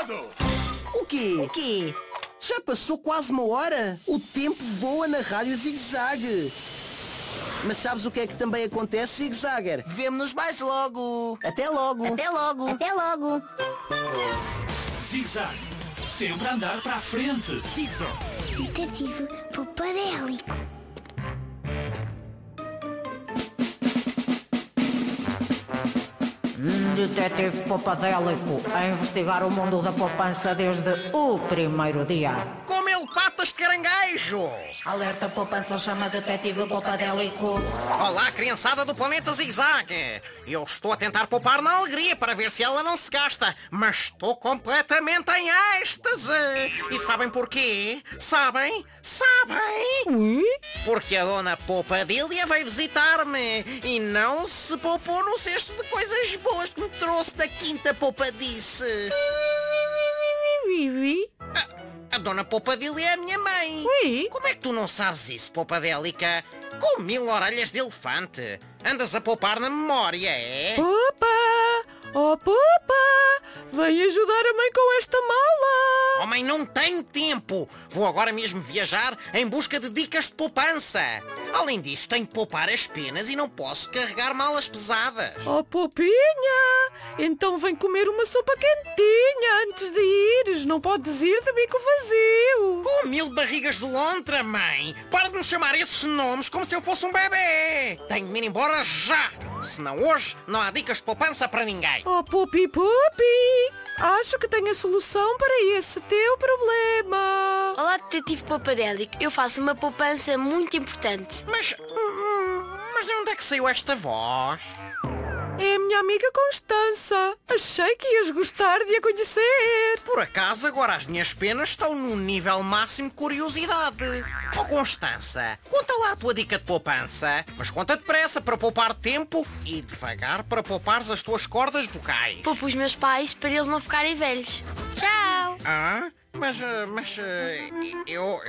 Cuidado! O quê? O quê? Já passou quase uma hora? O tempo voa na Rádio Zig Zag. Mas sabes o que é que também acontece, Zig Zagger? Vemo-nos mais logo. Até logo. Até logo. Até logo. Zig Zag, sempre a andar para a frente. Zig Zag. Detetive Popadélico. Detetive Popadélico a investigar o mundo da poupança desde o primeiro dia. Comeu patas de caranguejo! Alerta poupança, chama Detetive Popadélico. Olá, criançada do planeta Zig Zag! Eu estou a tentar poupar na alegria para ver se ela não se gasta, mas estou completamente em êxtase! E sabem porquê? Sabem? Porque a dona Poupadília veio visitar-me e não se poupou no cesto de coisas boas que me trouxe da Quinta Poupadice. A dona Poupadília é a minha mãe. Ui. Como é que tu não sabes isso, Poupadélica? Com 1000 orelhas de elefante. Andas a poupar na memória, é? Pupa! Oh, Pupa! Vem ajudar a mãe com esta mala! Oh, mãe, não tenho tempo. Vou agora mesmo viajar em busca de dicas de poupança. Além disso, tenho que poupar as penas e não posso carregar malas pesadas. Oh, Pupinha! Então vem comer uma sopa quentinha antes de ires. Não podes ir de bico vazio. Com 1000 barrigas de lontra, mãe. Para de me chamar esses nomes como se eu fosse um bebê. Tenho de me ir embora já. Senão hoje não há dicas de poupança para ninguém. Oh, Pupi! Acho que tenho a solução para esse teu problema. Olá, Detetive Poupadélico. Eu faço uma poupança muito importante. Mas de onde é que saiu esta voz? É a minha amiga Constança. Achei que ias gostar de a conhecer. Por acaso, agora as minhas penas estão num nível máximo de curiosidade. Oh, Constança, conta lá a tua dica de poupança. Mas conta depressa para poupar tempo e devagar para poupares as tuas cordas vocais. Poupo os meus pais para eles não ficarem velhos. Tchau! Ah, mas eu